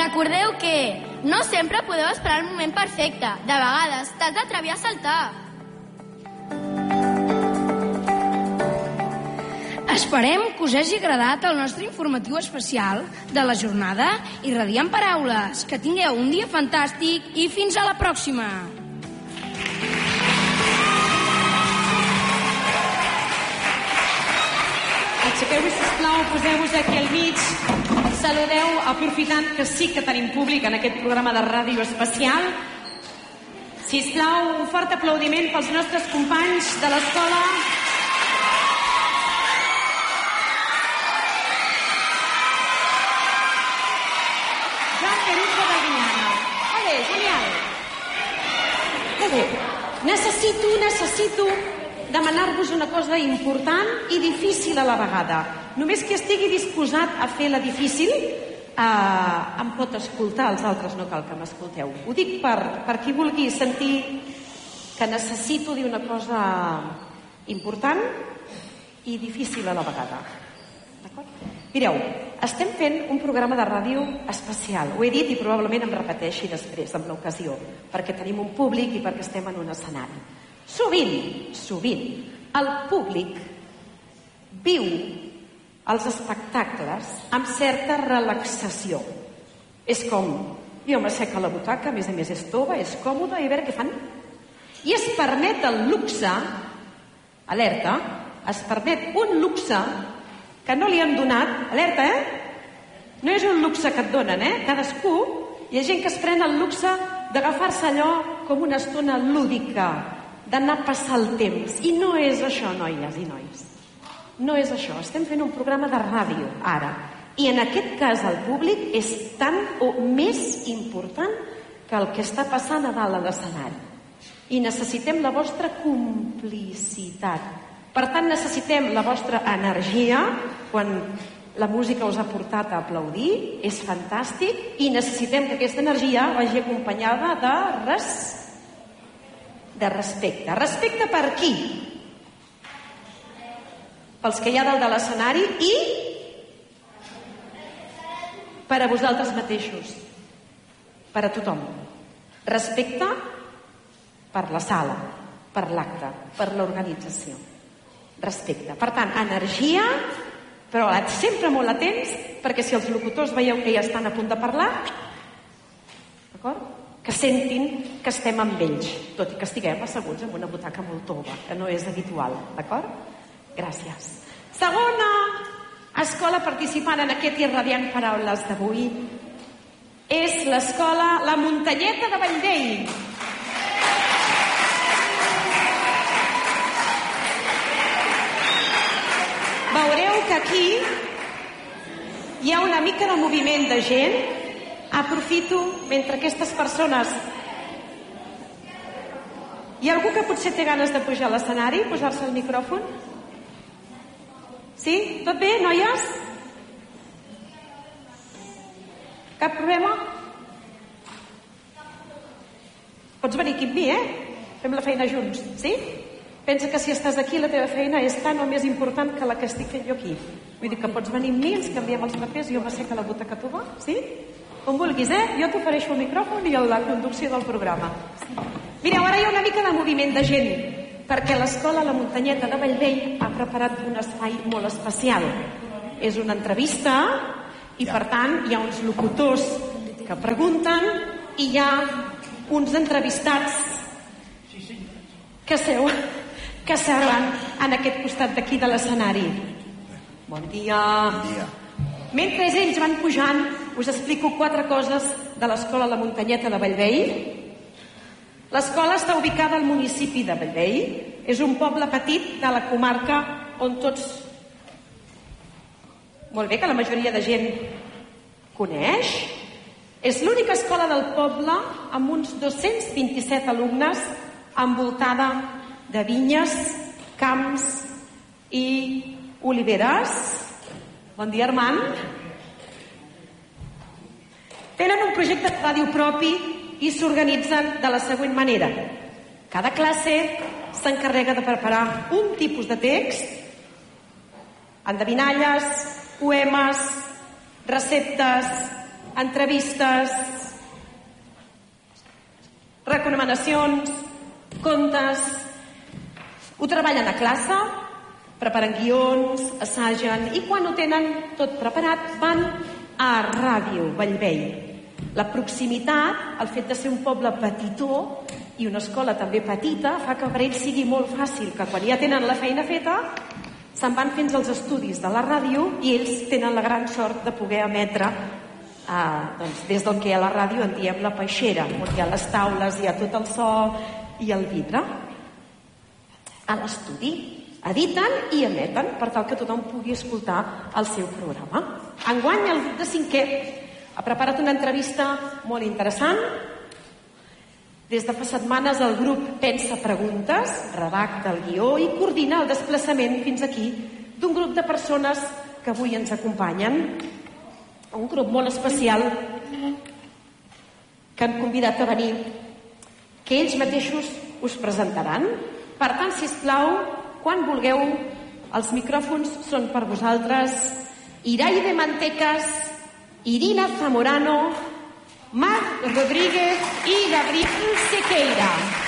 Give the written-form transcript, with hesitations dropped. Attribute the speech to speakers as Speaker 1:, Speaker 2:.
Speaker 1: Recordeu que no sempre podeu esperar el moment perfecte. De vegades t'has d'atrevir a saltar.
Speaker 2: Esperem que us hagi agradat el nostre informatiu especial de la jornada Irradiant Paraules. Que tingueu un dia fantàstic i fins a la pròxima.
Speaker 3: Aixequeu-vos, sisplau, poseu-vos aquí al mig. Saludeu, aprofitant que sí que tenim públic en aquest programa de ràdio especial. Sisplau, un fort aplaudiment pels nostres companys de l'escola. Necessito demanar-vos una cosa important i difícil a la vegada. Només qui estigui disposat a fer la difícil em pot escoltar, els altres no cal que m'escolteu. Ho dic per qui vulgui sentir que necessito dir una cosa important i difícil a la vegada. D'acord? Mireu, estem fent un programa de ràdio especial. Ho he dit i probablement em repeteixi després, amb l'ocasió, perquè tenim un públic i perquè estem en un escenari. Sovint, el públic viu els espectacles amb certa relaxació. És com, jo m'assec a la butaca, a més és tova, és còmode, i a veure què fan. I es permet el luxe, alerta, es permet un luxe que no li han donat, alerta, no és un luxe que et donen, cadascú, hi ha gent que es pren el luxe d'agafar-se allò com una estona lúdica, d'anar a passar el temps. I no és això, noies i nois. No és això. Estem fent un programa de ràdio, ara. I en aquest cas el públic és tan o més important que el que està passant a dalt a l'escenari. I necessitem la vostra complicitat. Per tant, necessitem la vostra energia quan la música us ha portat a aplaudir. És fantàstic. I necessitem que aquesta energia vagi acompanyada de respecte. Respecte per qui? Pels que hi ha dalt de l'escenari i per a vosaltres mateixos. Per a tothom. Respecte per la sala, per l'acte, per l'organització. Respecte. Per tant, energia, però sempre molt atents, perquè si els locutors veieu que ja estan a punt de parlar, d'acord? Que sentin que estem amb ells, tot i que estiguem asseguts en una butaca molt tova, que no és habitual, d'acord? Gràcies. Segona escola participant en aquest Irradiant Paraules d'avui és l'escola La Muntanyeta de Bellvei. Veureu que aquí hi ha una mica de moviment de gent. Aprofito, mentre aquestes persones... Hi ha algú que potser té ganes de pujar a l'escenari, posar-se el micròfon? Sí? Tot bé, noies? Cap problema? Pots venir aquí amb mi, Fem la feina junts, sí? Pensa que si estàs aquí la teva feina és tan o més important que la que estic fent jo aquí. Vull dir que pots venir amb mi, ens canviem els papers, jo m'assec a la butaca tova, sí? Com vulguis, Jo t'ofereixo el micròfon i la conducció del programa. Mireu, ara hi ha una mica de moviment de gent, perquè l'escola La Muntanyeta de Bellvei ha preparat un espai molt especial. És una entrevista i, per tant, hi ha uns locutors que pregunten i hi ha uns entrevistats que seuen en aquest costat d'aquí de l'escenari. Bon dia. Mentre ells van pujant, us explico 4 coses de l'escola La Muntanyeta de Bellvei. L'escola està ubicada al municipi de Bellvei. És un poble petit de la comarca on tots... Molt bé, que la majoria de gent coneix. És l'única escola del poble amb uns 227 alumnes envoltada de vinyes, camps i oliveres. Bon dia, Armand. Tenen un projecte de ràdio propi i s'organitzen de la següent manera. Cada classe s'encarrega de preparar un tipus de text, endevinalles, poemes, receptes, entrevistes, recomanacions, contes. Ho treballen a classe, preparen guions, assagen, i quan ho tenen tot preparat van a Ràdio Bellvei. La proximitat, el fet de ser un poble petitó i una escola també petita, fa que per ells sigui molt fàcil que quan ja tenen la feina feta se'n van fins als estudis de la ràdio i ells tenen la gran sort de poder emetre des del que a la ràdio en diem la peixera, on hi ha les taules, hi ha tot el so i el vidre. A l'estudi editen i emeten per tal que tothom pugui escoltar el seu programa. Enguany el grup de 5è ha preparat una entrevista molt interessant. Des de fa setmanes el grup pensa preguntes, redacta el guió i coordina el desplaçament fins aquí d'un grup de persones que avui ens acompanyen. Un grup molt especial que han convidat a venir, que ells mateixos us presentaran. Per tant, sisplau, quan vulgueu, els micròfons són per vosaltres. Iraide Mantecas, Irina Zamorano, Marc Rodríguez i Gabriel Sequeira.